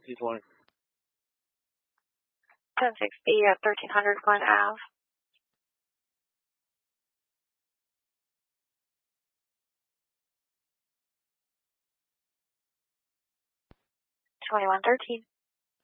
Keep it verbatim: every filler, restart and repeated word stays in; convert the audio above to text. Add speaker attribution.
Speaker 1: two twenty.
Speaker 2: ten sixty at thirteen hundred Glen Ave. twenty-one thirteen.